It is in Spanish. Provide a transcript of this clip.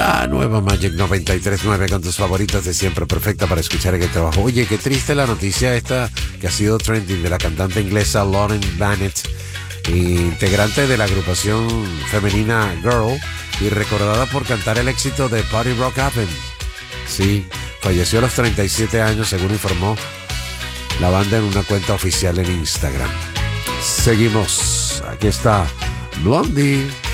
La nueva Magic 93.9 con tus favoritas de siempre, perfecta para escuchar en el trabajo. Oye, qué triste la noticia esta que ha sido trending de la cantante inglesa Lauren Bennett, integrante de la agrupación femenina Girl y recordada por cantar el éxito de Party Rock Anthem. Sí, falleció a los 37 años, según informó la banda en una cuenta oficial en Instagram. Seguimos, aquí está Blondie.